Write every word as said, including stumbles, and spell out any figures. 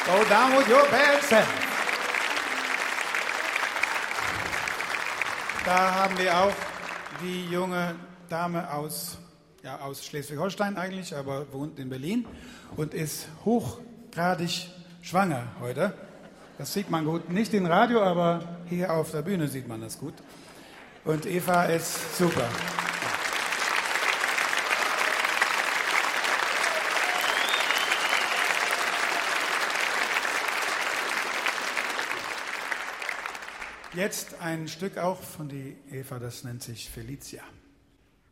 Go down with your bad self. Da haben wir auch die junge Dame aus, ja, aus Schleswig-Holstein eigentlich, aber wohnt in Berlin und ist hochgradig schwanger heute. Das sieht man gut, nicht im Radio, aber hier auf der Bühne sieht man das gut. Und Eva ist super. Jetzt ein Stück auch von die Eva, das nennt sich Felicia.